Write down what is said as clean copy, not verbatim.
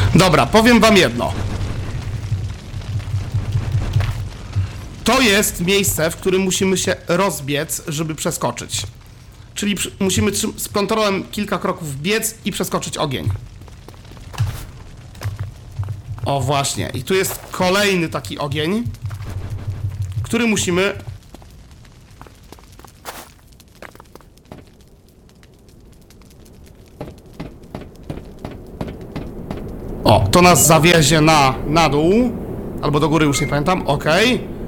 Dobra, powiem wam jedno. To jest miejsce, w którym musimy się rozbiec, żeby przeskoczyć. Czyli musimy z kontrolem kilka kroków biec i przeskoczyć ogień. O właśnie, i tu jest kolejny taki ogień, który musimy... O, to nas zawiezie na dół, albo do góry, już nie pamiętam, okej.